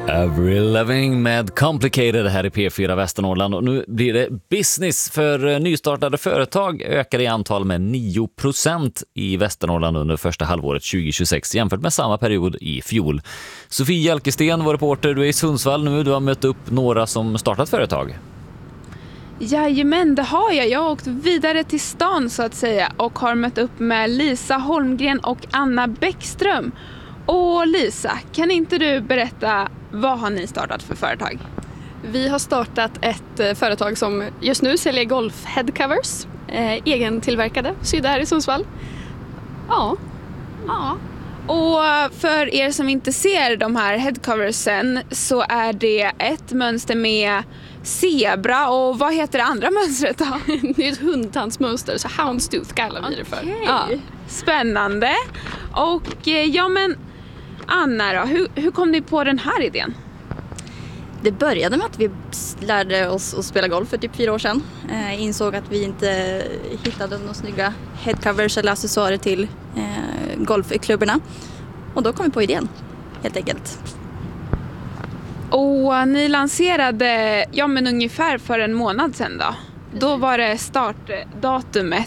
Avril Lavigne med Complicated här i P4 Västernorrland, och nu blir det business för nystartade företag ökar i antal med 9% i Västernorrland under första halvåret 2026 jämfört med samma period i fjol. Sofie Hjälkesten, vår reporter, du är i Sundsvall nu, du har mött upp några som startat företag. Jajamän, det har jag. Jag har åkt vidare till stan så att säga och har mött upp med Lisa Holmgren och Anna Bäckström. Och Lisa, kan inte du berätta, vad har ni startat för företag? Vi har startat ett företag som just nu säljer golf-headcovers, egentillverkade, sydda här i Sundsvall. Ja. Och för er som inte ser de här headcoversen så är det ett mönster med zebra, och vad heter det andra mönstret då? Det är ett hundtandsmönster, så houndstooth kallar vi det för. Ja. Spännande. Och ja, men Anna då, hur kom ni på den här idén? Det började med att vi lärde oss att spela golf för typ 4 år sedan. Insåg att vi inte hittade några snygga headcovers eller accessoarer till golfklubborna. Och då kom vi på idén, helt enkelt. Och ni lanserade, men ungefär för en månad sedan då. Då var det startdatumet.